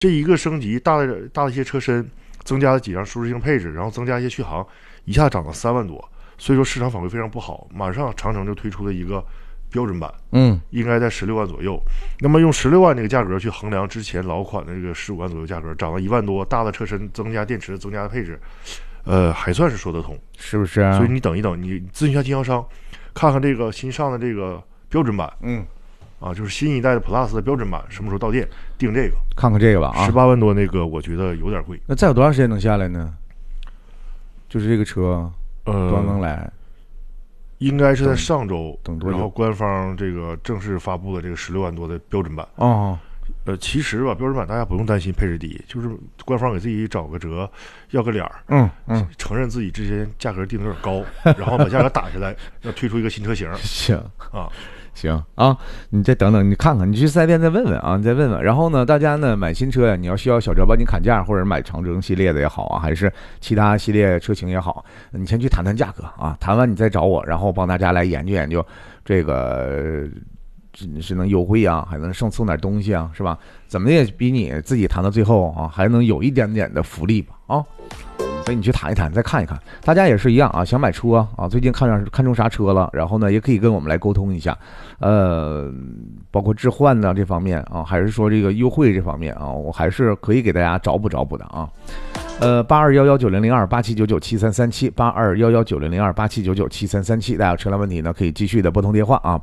这一个升级大的一些车身，增加了几样舒适性配置，然后增加一些续航，一下涨到3万多，所以说市场反馈非常不好。马上长城就推出了一个标准版，应该在16万左右。那么用16万这个价格去衡量之前老款的这个15万左右价格，涨了1万多，大的车身增加电池，增加的配置，还算是说得通， 是不是啊？ 所以你等一等，你咨询一下经销商，看看这个新上的这个标准版，就是新一代的 Plus 的标准版什么时候到店，定这个， 看看这个吧啊。 18万多那个，我觉得有点贵。 那再有多长时间能下来呢？就是这个车，多少能来？ 应该是在上周， 等多久？ 然后官方这个正式发布了这个16万多的标准版。其实吧，标准版大家不用担心配置低，就是官方给自己找个辙，要个脸儿，承认自己之前价格定的有点高，然后把价格打下来，要推出一个新车型。 行啊。行啊，你再等等，你看看，你去4S店再问问啊，你再问问。然后呢，大家呢买新车呀，你要需要小哲帮你砍价，或者买长征系列的也好啊，还是其他系列车型也好，你先去谈谈价格啊，谈完你再找我，然后帮大家来研究研究这个是能优惠啊，还能送点东西啊，是吧？怎么也比你自己谈到最后啊，还能有一点点的福利吧啊。所以你去谈一谈，再看一看，大家也是一样啊，想买车啊，最近看中啥车了，然后呢，也可以跟我们来沟通一下，包括置换的这方面啊，还是说这个优惠这方面啊，我还是可以给大家找补的啊。82119002879973378211900287997337，大家有车辆问题呢，可以继续的拨通电话啊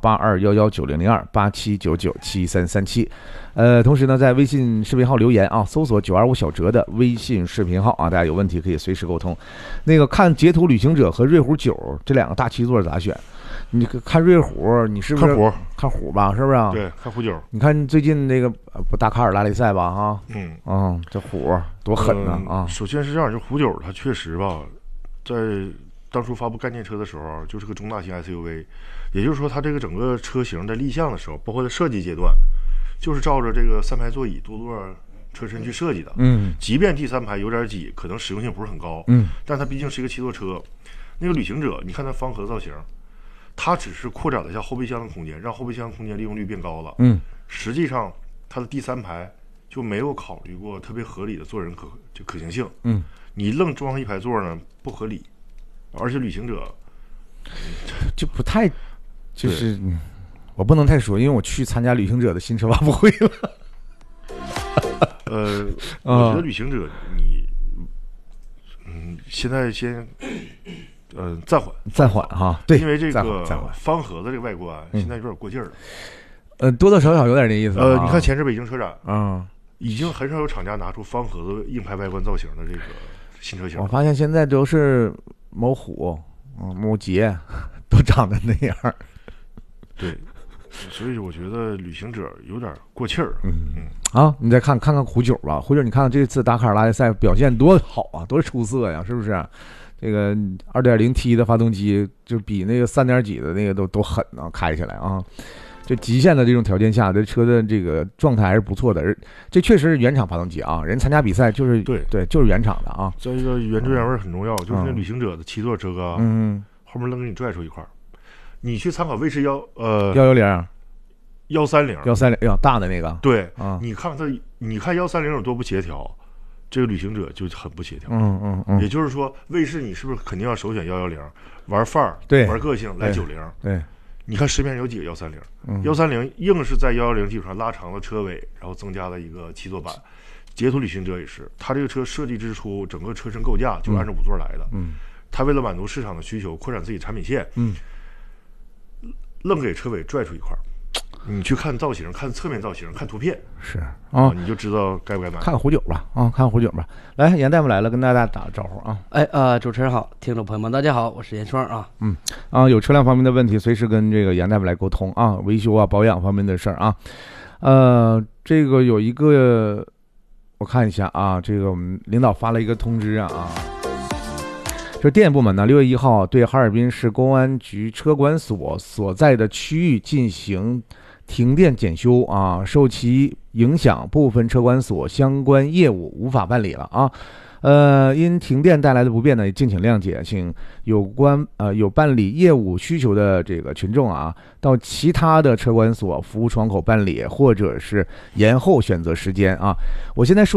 ，8211900287997337。同时呢，在微信视频号留言啊，搜索925小哲的微信视频号啊，大家有问题可以随时沟通。那个看捷途旅行者和瑞虎9这2个大7座咋选？你看瑞虎，你是不是看虎吧？是不是啊？ 对，看虎9。 你看最近那个不达喀尔拉力赛吧？哈，这虎多狠呢啊！ 首先是这样，就虎9它确实吧，在当初发布概念车的时候，就是个中大型 SUV， 也就是说它这个整个车型在立项的时候，包括在设计阶段，就是照着这个3排座椅多座车身去设计的。即便第3排有点挤，可能实用性不是很高，但它毕竟是一个7座车。那个旅行者，你看它方盒造型，它只是扩展了一下后备箱的空间，让后备箱空间利用率变高了。实际上它的第3排就没有考虑过特别合理的坐人可行性。你愣装1排座呢不合理，而且旅行者就不太就是。我不能太说，因为我去参加旅行者的新车发布会了。 我觉得旅行者你，现在先，暂缓哈，对， 因为这个方盒的这个外观现在有点过劲儿了。多多少少有点那意思。 你看前阵北京车展，已经很少有厂家拿出方盒子硬派外观造型的这个新车型。 我发现现在都是某虎、某捷都长得那样。 对。所以我觉得旅行者有点过气儿。 你再看看虎9吧，虎9你看看这次达喀尔拉力赛表现多好啊，多出色呀，是不是？这个 2.0T 的发动机就比那个3点几的那个都狠啊，开起来啊，这极限的这种条件下，这车的这个状态还是不错的。这确实是原厂发动机啊，人参加比赛就是对，就是原厂的啊。 这个原汁原味很重要，就是那旅行者的7座车啊，后面能给你拽出一块。你去参考卫士 110、130大的那个， 对，你看130有多不协调，这个旅行者就很不协调。也就是说，卫士你是不是肯定要首选110，玩范儿， 对， 玩个性来90， 对。 你看市面有几个130，130硬是在110基础上拉长了车尾，然后增加了一个7座版。捷途旅行者也是，它这个车设计之初，整个车身构架就按照5座来的。它为了满足市场的需求，扩展自己产品线。愣给车尾拽出一块，你去看造型，看侧面造型，看图片， 是你就知道该不该买。 看虎9吧，看虎9吧。来，严大夫来了，跟大家打个招呼啊。 主持人好，听众朋友们大家好，我是严双啊。 有车辆方面的问题，随时跟这个严大夫来沟通啊，维修啊、保养方面的事儿啊。这个有一个，我看一下啊，这个我们领导发了一个通知啊。这电部门呢，6月1号对哈尔滨市公安局车管所所在的区域进行停电检修啊，受其影响，部分车管所相关业务无法办理了啊。 因停电带来的不便呢，敬请谅解，请有办理业务需求的这个群众啊，到其他的车管所服务窗口办理，或者是延后选择时间啊。我现在说